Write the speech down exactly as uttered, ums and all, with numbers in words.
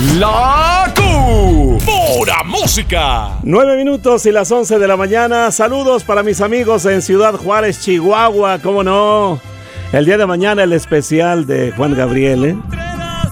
La Q. Pura música. Nueve minutos y las once de la mañana. Saludos para mis amigos en Ciudad Juárez, Chihuahua. ¿Cómo no? El día de mañana el especial de Juan Gabriel, ¿eh?